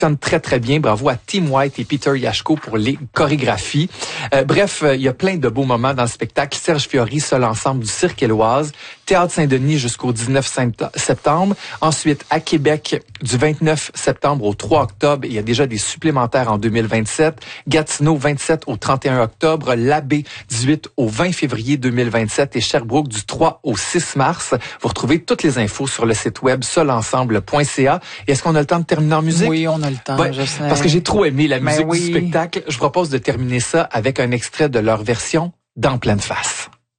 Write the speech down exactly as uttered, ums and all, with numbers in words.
sonne très, très bien. Bravo à Tim White et Peter Yashko pour les chorégraphies. Euh, bref, euh, il y a plein de beaux moments dans le spectacle. Serge Fiori, seul ensemble du Cirque Éloise. Théâtre Saint-Denis jusqu'au dix-neuf septembre. Ensuite, à Québec, du vingt-neuf septembre au trois octobre. Il y a déjà des supplémentaires en deux mille vingt-sept. Gatineau, vingt-sept au trente et un octobre. L'Abbé, dix-huit au vingt février deux mille vingt-sept. Et Sherbrooke, du trois au six mars. Vous retrouvez toutes les infos sur le site web seul ensemble point c a. Et est-ce qu'on a le temps de terminer en musique? Oui, on a le temps, ouais, je sais. Parce que j'ai trop aimé la Mais musique oui. du spectacle. Je propose de terminer ça avec un extrait de leur version d'En pleine face.